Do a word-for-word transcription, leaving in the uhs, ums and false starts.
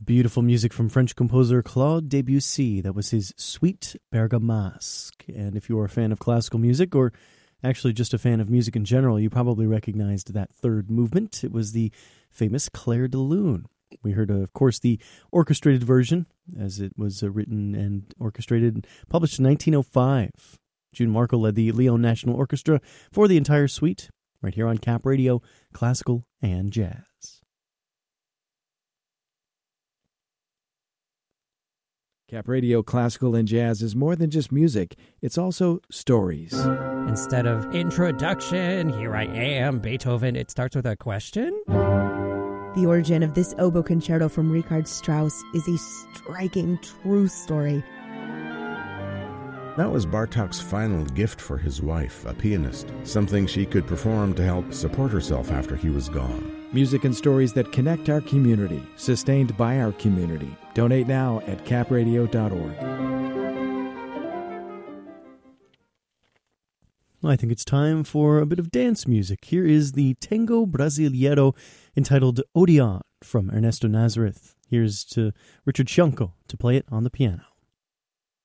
Beautiful music from French composer Claude Debussy. That was his Suite Bergamasque. And if you're a fan of classical music, or actually just a fan of music in general, you probably recognized that third movement. It was the famous Clair de Lune. We heard, uh, of course, the orchestrated version, as it was uh, written and orchestrated and published in nineteen oh five. June Markle led the Lyon National Orchestra for the entire suite, right here on Cap Radio, classical and jazz. Cap Radio Classical and Jazz is more than just music. It's also stories. Instead of introduction, here I am, Beethoven, it starts with a question. The origin of this oboe concerto from Richard Strauss is a striking true story. That was Bartók's final gift for his wife, a pianist, something she could perform to help support herself after he was gone. Music and stories that connect our community, sustained by our community. Donate now at cap radio dot org. Well, I think it's time for a bit of dance music. Here is the Tango Brasileiro entitled Odeon from Ernesto Nazareth. Here's to Richard Shanko to play it on the piano.